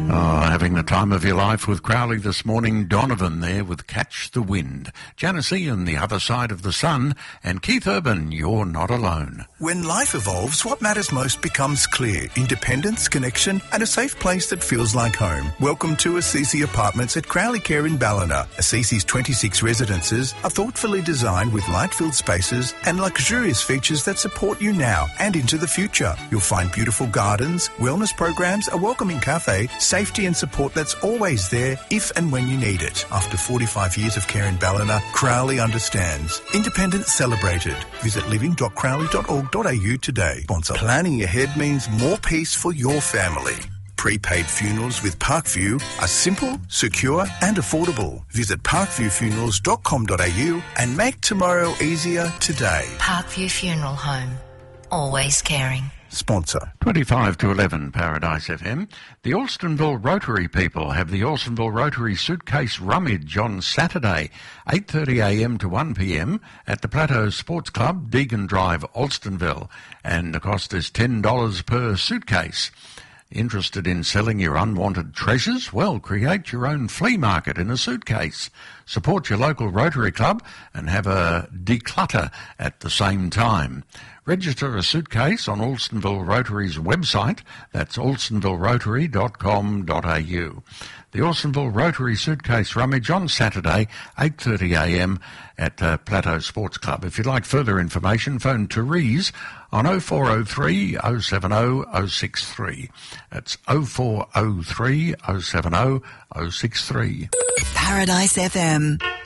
Having the time of your life with Crowley this morning. Donovan there with Catch the Wind. Janice Ian, The Other Side of the Sun. And Keith Urban, You're Not Alone. When life evolves, what matters most becomes clear. Independence, connection, and a safe place that feels like home. Welcome to Assisi Apartments at Crowley Care in Ballina. Assisi's 26 residences are thoughtfully designed with light-filled spaces and luxurious features that support you now and into the future. You'll find beautiful gardens, wellness programs, a welcoming cafe, safety and support that's always there if and when you need it. After 45 years of care in Ballina, Crowley understands. Independence celebrated. Visit living.crowley.org.au today. Sponsor. Planning ahead means more peace for your family. Prepaid funerals with Parkview are simple, secure and affordable. Visit parkviewfunerals.com.au and make tomorrow easier today. Parkview Funeral Home. Always caring. Sponsor. 25 to 11 Paradise FM. The Alstonville Rotary people have the Alstonville Rotary Suitcase Rummage on Saturday, 8:30am to 1pm at the Plateau Sports Club, Deegan Drive, Alstonville, and the cost is $10 per suitcase. Interested in selling your unwanted treasures? Well, create your own flea market in a suitcase. Support your local Rotary Club and have a declutter at the same time. Register a suitcase on Alstonville Rotary's website. That's alstonvillerotary.com.au. The Alstonville Rotary Suitcase Rummage on Saturday, 8:30am at Plateau Sports Club. If you'd like further information, phone Therese on 0403 070 063. That's 0403 070 063. Paradise FM.